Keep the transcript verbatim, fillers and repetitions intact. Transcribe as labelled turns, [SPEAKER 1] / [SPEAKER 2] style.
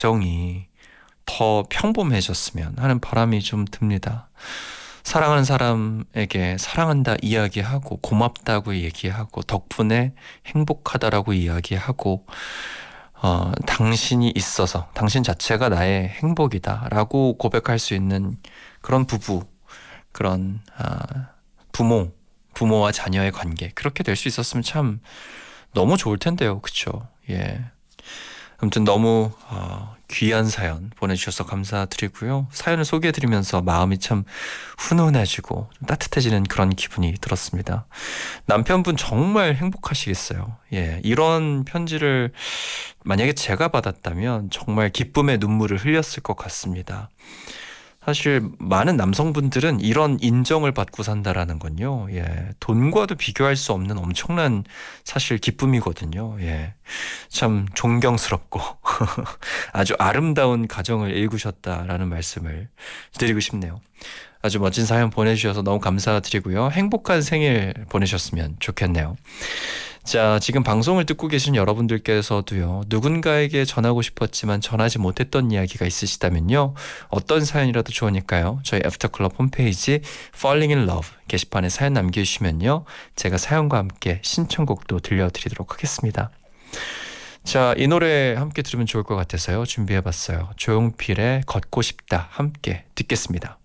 [SPEAKER 1] 정이 더 평범해졌으면 하는 바람이 좀 듭니다. 사랑하는 사람에게 사랑한다 이야기하고 고맙다고 얘기하고 덕분에 행복하다라고 이야기하고 어, 당신이 있어서 당신 자체가 나의 행복이다라고 고백할 수 있는 그런 부부, 그런 아, 부모, 부모와 자녀의 관계 그렇게 될 수 있었으면 참 너무 좋을 텐데요. 그쵸? 예. 아무튼 너무 어, 귀한 사연 보내주셔서 감사드리고요. 사연을 소개해드리면서 마음이 참 훈훈해지고 좀 따뜻해지는 그런 기분이 들었습니다. 남편분 정말 행복하시겠어요. 예, 이런 편지를 만약에 제가 받았다면 정말 기쁨의 눈물을 흘렸을 것 같습니다. 사실 많은 남성분들은 이런 인정을 받고 산다라는 건요. 예. 돈과도 비교할 수 없는 엄청난 사실 기쁨이거든요. 예. 참 존경스럽고 아주 아름다운 가정을 일구셨다라는 말씀을 드리고 싶네요. 아주 멋진 사연 보내주셔서 너무 감사드리고요. 행복한 생일 보내셨으면 좋겠네요. 자, 지금 방송을 듣고 계신 여러분들께서도요, 누군가에게 전하고 싶었지만 전하지 못했던 이야기가 있으시다면요, 어떤 사연이라도 좋으니까요, 저희 애프터클럽 홈페이지 Falling in Love 게시판에 사연 남겨주시면요, 제가 사연과 함께 신청곡도 들려드리도록 하겠습니다. 자, 이 노래 함께 들으면 좋을 것 같아서요, 준비해봤어요. 조용필의 걷고 싶다 함께 듣겠습니다.